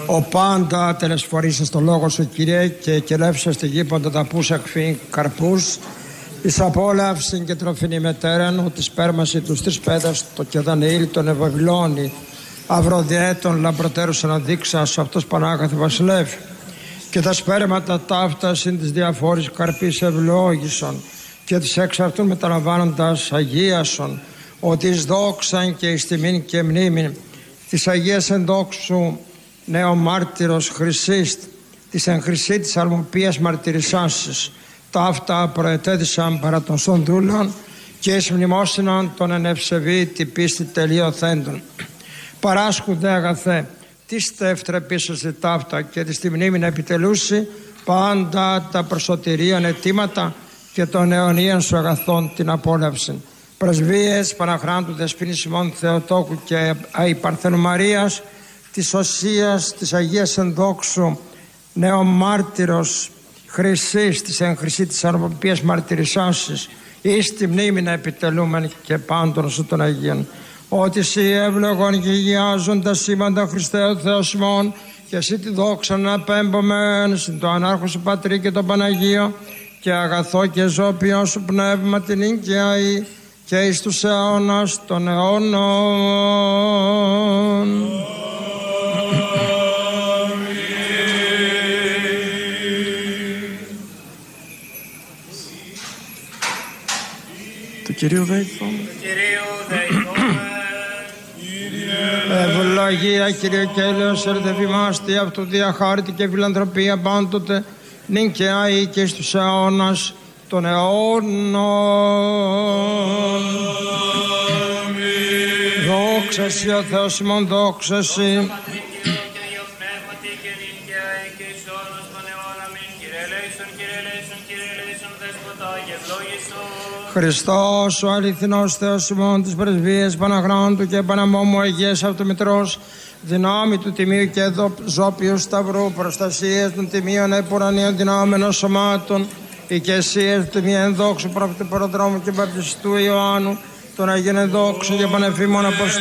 Ο πάντα τελεσφορήσας το λόγο σου, Κύριε, και κελεύσας στη γη παντοταπούς εκφύν καρπούς, εις απόλαυσιν και τροφήν μετέραν, ότι σπέρμαση τους τρεις πέδας, το και Δανιήλ, τον Ευαβυλώνη, αυροδιέτων λαμπροτέρους αναδείξας, αυτός Πανάγαθη βασιλεύ, και τα σπέρματα ταύτα συν της διαφόρης καρπής ευλόγησον, και τις εξαρτούν μεταλαμβάνοντας αγίασον, ότι εις δόξαν και εις τιμήν και μνήμην, της Αγίας ενδόξου νεομάρτυρος χρυσίστ, της εν χρυσή της αρμοπίας μαρτυρισάσης, ταύτα προετέθησαν παρά των σών δούλων και εις μνημόσυνον τον ενευσεβή την πίστη τελειοθέντων. Παράσχουδε αγαθέ, τι στεύτρε πίσω στη ταύτα και τη στη μνήμη να επιτελούσει πάντα τα προσωτηρίαν αιτήματα και των αιωνίων σου αγαθών την απόλαυση. Πρεσβείες Παναχράντου Δεσποίνης Σιμών Θεοτόκου και Αϊπαρθένου Μαρίας, της Οσίας, της Αγίας Ενδόξου νεομάρτυρος χρυσής, της εν χρυσή της αρμοπίας μαρτυρισάσης, εις τη μνήμη να επιτελούμεν και πάντων σου των Αγίων. Ότι εσύ εύλογον και υγιάζοντα σήμαντα Χριστέ ο Θεός ημών, και εσύ τη δόξα να απέμπομεν συν το ανάρχο σου Πατρί και τον Παναγίο, και αγαθό και ζώπιο σου πνεύμα την ίγκαιαη, και εις τους αιώνας των αιώνων. Του Κυρίου δεηθούμε. Ευλογία Κύριε και έλεος ερδευήμαστη αυτού διαχάρητη και φιλανθρωπία πάντοτε νυν και άη και στους αιώνας των αιώνων. Δόξα σοι ο Θεός ημών, δόξα σοι. Χριστός ο αληθινός Θεός ημών, της πρεσβείας Παναχράντου και Παναμόμου Αγίας Αυτομητρός, δυνάμει του Τιμίου και Ζώπιου Σταυρού, προστασίες των Τιμίων Επουρανίων δυνάμενων σωμάτων, οικεσίες του Τιμίου Ενδόξου Προδρόμου και Βαπτιστού Ιωάννου, των Αγίων Ενδόξου και Πανεφήμων Αποστόλων,